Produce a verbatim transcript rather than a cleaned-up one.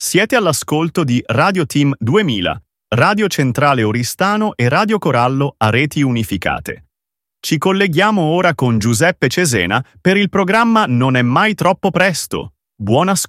Siete all'ascolto di Radio Team duemila, Radio Centrale Oristano e Radio Corallo a reti unificate. Ci colleghiamo ora con Giuseppe Cesena per il programma Non è mai troppo presto. Buon ascolto.